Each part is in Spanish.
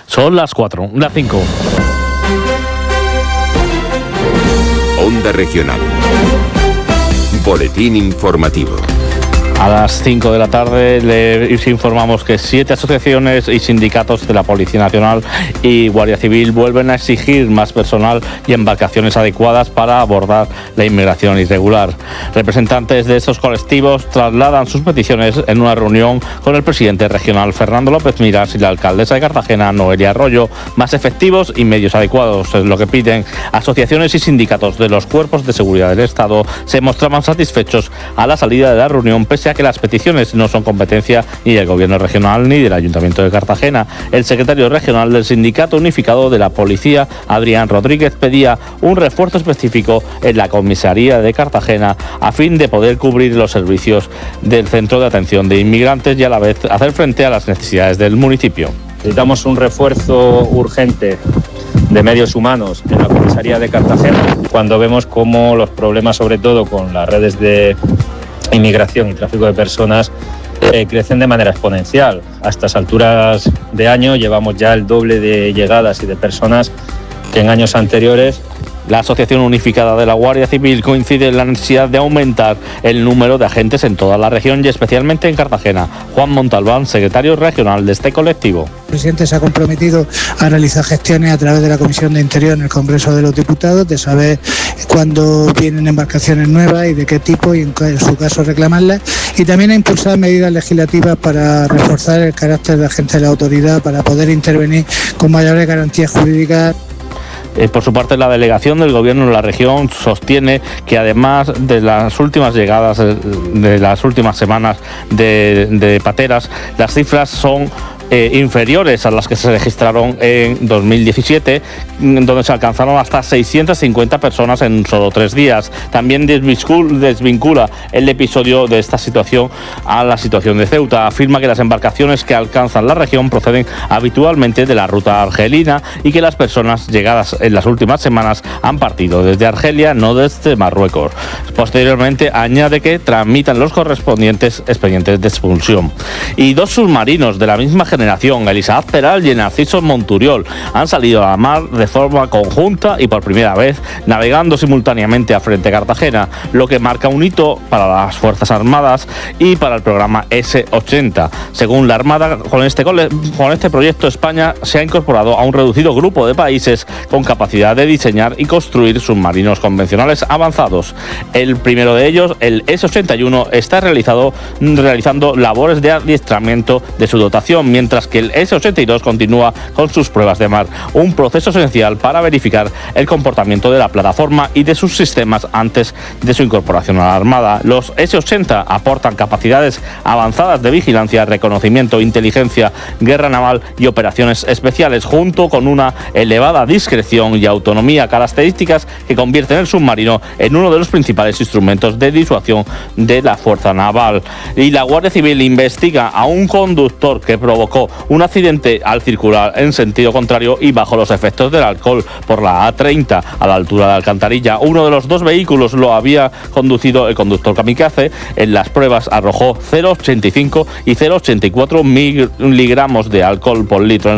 Son las 4, las 5. Onda Regional. Boletín informativo. A las 5 de la tarde les informamos que 7 asociaciones y sindicatos de la Policía Nacional y Guardia Civil vuelven a exigir más personal y embarcaciones adecuadas para abordar la inmigración irregular. Representantes de estos colectivos trasladan sus peticiones en una reunión con el presidente regional Fernando López Miras y la alcaldesa de Cartagena Noelia Arroyo. Más efectivos y medios adecuados es lo que piden. Asociaciones y sindicatos de los cuerpos de seguridad del Estado se mostraban satisfechos a la salida de la reunión, pese a que las peticiones no son competencia ni del Gobierno regional ni del Ayuntamiento de Cartagena. El secretario regional del Sindicato Unificado de la Policía, Adrián Rodríguez, pedía un refuerzo específico en la comisaría de Cartagena a fin de poder cubrir los servicios del centro de atención de inmigrantes y a la vez hacer frente a las necesidades del municipio. Necesitamos un refuerzo urgente de medios humanos en la comisaría de Cartagena, cuando vemos cómo los problemas, sobre todo con las redes de inmigración y tráfico de personas, crecen de manera exponencial. A estas alturas de año llevamos ya el doble de llegadas y de personas que en años anteriores. La Asociación Unificada de la Guardia Civil coincide en la necesidad de aumentar el número de agentes en toda la región y especialmente en Cartagena. Juan Montalbán, secretario regional de este colectivo. El presidente se ha comprometido a realizar gestiones a través de la Comisión de Interior en el Congreso de los Diputados, de saber cuándo vienen embarcaciones nuevas y de qué tipo, y en su caso reclamarlas, y también a impulsar medidas legislativas para reforzar el carácter de agente de la autoridad, para poder intervenir con mayores garantías jurídicas. Por su parte, la delegación del Gobierno en la región sostiene que además de las últimas llegadas de las últimas semanas de pateras, las cifras son inferiores a las que se registraron en 2017, donde se alcanzaron hasta 650 personas en solo 3 días. También desvincula el episodio de esta situación a la situación de Ceuta. Afirma que las embarcaciones que alcanzan la región proceden habitualmente de la ruta argelina y que las personas llegadas en las últimas semanas han partido desde Argelia, no desde Marruecos. Posteriormente añade que tramitan los correspondientes expedientes de expulsión. Y 2 submarinos de la misma generación, el Isaac Peral y el Narciso Monturiol, han salido a la mar de forma conjunta y por primera vez navegando simultáneamente a frente a Cartagena, lo que marca un hito para las Fuerzas Armadas y para el programa S-80. Según la Armada, con este proyecto España se ha incorporado a un reducido grupo de países con capacidad de diseñar y construir submarinos convencionales avanzados. El primero de ellos, el S-81, está realizando labores de adiestramiento de su dotación, mientras que el S-82 continúa con sus pruebas de mar, un proceso esencial para verificar el comportamiento de la plataforma y de sus sistemas antes de su incorporación a la Armada. Los S-80 aportan capacidades avanzadas de vigilancia, reconocimiento, inteligencia, guerra naval y operaciones especiales, junto con una elevada discreción y autonomía, características que convierten el submarino en uno de los principales instrumentos de disuasión de la fuerza naval. Y la Guardia Civil investiga a un conductor que provocó un accidente al circular en sentido contrario y bajo los efectos del alcohol por la A30 a la altura de Alcantarilla. Uno de los 2 vehículos lo había conducido el conductor kamikaze. En las pruebas arrojó 0,85 y 0,84 miligramos de alcohol por litro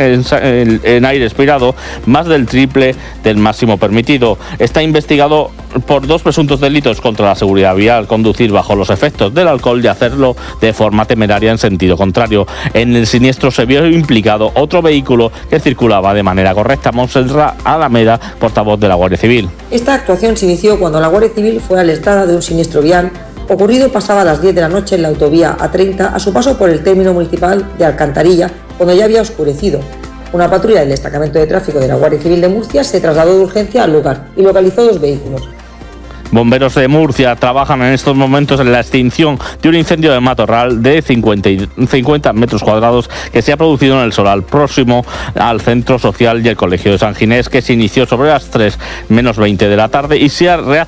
en aire expirado, más del triple del máximo permitido. Está investigado por 2 presuntos delitos contra la seguridad vial: conducir bajo los efectos del alcohol y hacerlo de forma temeraria en sentido contrario. En el siniestro se vio implicado otro vehículo que circulaba de manera correcta. Montserrat Alameda, portavoz de la Guardia Civil. Esta actuación se inició cuando la Guardia Civil fue alertada de un siniestro vial ocurrido pasaba las 10 de la noche en la autovía A30 a su paso por el término municipal de Alcantarilla, cuando ya había oscurecido. Una patrulla del destacamento de tráfico de la Guardia Civil de Murcia se trasladó de urgencia al lugar y localizó 2 vehículos. Bomberos de Murcia trabajan en estos momentos en la extinción de un incendio de matorral de 50 metros cuadrados que se ha producido en el solar próximo al Centro Social y el Colegio de San Ginés, que se inició sobre las 3 menos 20 de la tarde y se ha